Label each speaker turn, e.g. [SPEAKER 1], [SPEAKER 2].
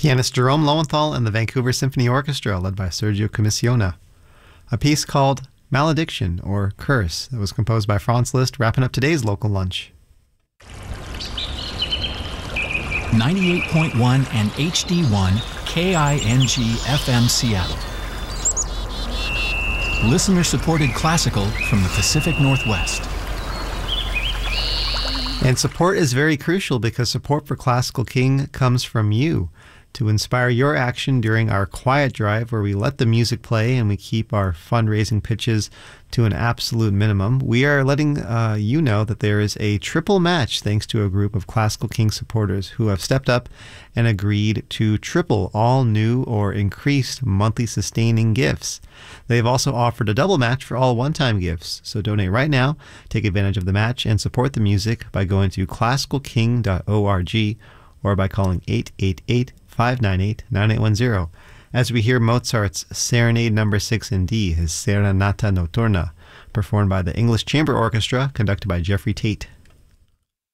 [SPEAKER 1] Pianist Jerome Lowenthal and the Vancouver Symphony Orchestra, led by Sergio Commissiona. A piece called Malediction, or Curse, that was composed by Franz Liszt, wrapping up today's local lunch.
[SPEAKER 2] 98.1 and HD1 KING FM Seattle. Listener-supported classical from the Pacific Northwest.
[SPEAKER 1] And support is very crucial because support for Classical King comes from you. To inspire your action during our quiet drive where we let the music play and we keep our fundraising pitches to an absolute minimum, we are letting you know that there is a triple match thanks to a group of Classical King supporters who have stepped up and agreed to triple all new or increased monthly sustaining gifts. They've also offered a double match for all one-time gifts. So donate right now, take advantage of the match, and support the music by going to classicalking.org or by calling 888-598-9810 as we hear Mozart's Serenade No. 6 in D, his Serenata Notturna, performed by the English Chamber Orchestra, conducted by Jeffrey Tate.